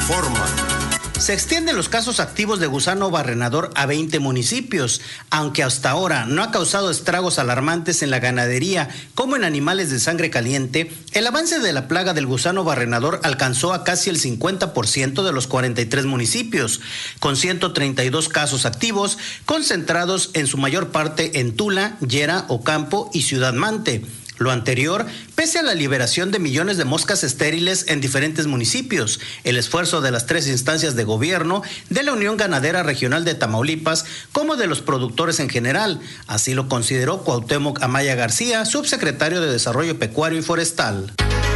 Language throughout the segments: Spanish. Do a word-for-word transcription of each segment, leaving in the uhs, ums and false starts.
informa. Se extienden los casos activos de gusano barrenador a veinte municipios, aunque hasta ahora no ha causado estragos alarmantes en la ganadería como en animales de sangre caliente. El avance de la plaga del gusano barrenador alcanzó a casi el cincuenta por ciento de los cuarenta y tres municipios, con ciento treinta y dos casos activos, concentrados en su mayor parte en Tula, Yera, Ocampo y Ciudad Mante. Lo anterior, pese a la liberación de millones de moscas estériles en diferentes municipios, el esfuerzo de las tres instancias de gobierno, de la Unión Ganadera Regional de Tamaulipas, como de los productores en general. Así lo consideró Cuauhtémoc Amaya García, subsecretario de Desarrollo Pecuario y Forestal.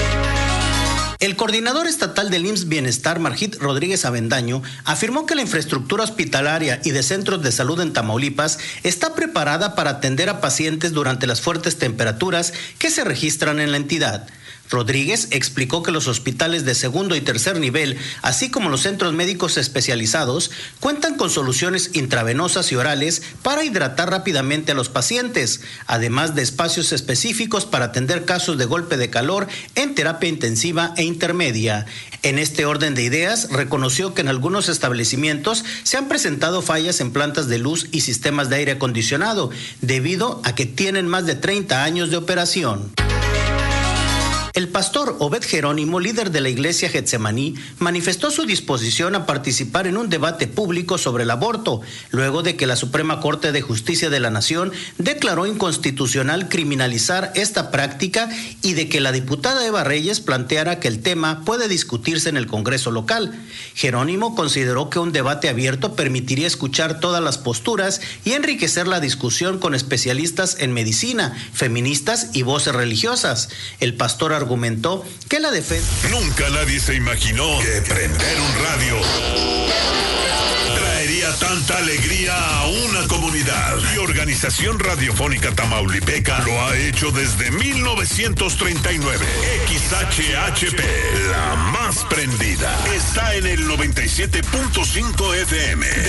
El coordinador estatal del I M S S Bienestar, Margit Rodríguez Avendaño, afirmó que la infraestructura hospitalaria y de centros de salud en Tamaulipas está preparada para atender a pacientes durante las fuertes temperaturas que se registran en la entidad. Rodríguez explicó que los hospitales de segundo y tercer nivel, así como los centros médicos especializados, cuentan con soluciones intravenosas y orales para hidratar rápidamente a los pacientes, además de espacios específicos para atender casos de golpe de calor en terapia intensiva e intermedia. En este orden de ideas, reconoció que en algunos establecimientos se han presentado fallas en plantas de luz y sistemas de aire acondicionado, debido a que tienen más de treinta años de operación. El pastor Obed Jerónimo, líder de la iglesia Getsemaní, manifestó su disposición a participar en un debate público sobre el aborto, luego de que la Suprema Corte de Justicia de la Nación declaró inconstitucional criminalizar esta práctica y de que la diputada Eva Reyes planteara que el tema puede discutirse en el Congreso local. Jerónimo consideró que un debate abierto permitiría escuchar todas las posturas y enriquecer la discusión con especialistas en medicina, feministas y voces religiosas. El pastor argumentó que la defensa... Nunca nadie se imaginó que prender un radio traería tanta alegría a una comunidad. Y Organización Radiofónica Tamaulipeca lo ha hecho desde mil novecientos treinta y nueve. X H H P, la más prendida, está en el noventa y siete punto cinco F M.